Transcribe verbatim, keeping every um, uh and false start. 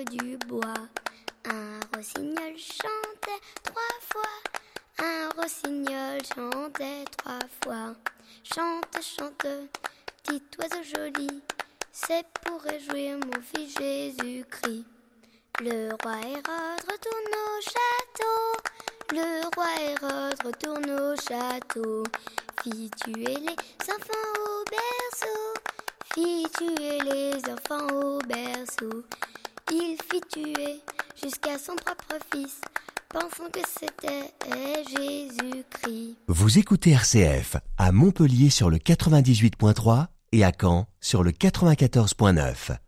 du bois. Un rossignol chantait trois fois. Un rossignol chantait trois fois. Chante, chante, petit oiseau joli, c'est pour réjouir mon fils Jésus-Christ. Le roi Hérode retourne au château. Le roi Hérode retourne au château. Fit tuer les enfants au berceau. Fit tuer les enfants au berceau. Il fit tuer jusqu'à son propre fils, pensant que c'était Jésus-Christ. Vous écoutez R C F à Montpellier sur le quatre-vingt-dix-huit point trois et à Caen sur le quatre-vingt-quatorze point neuf.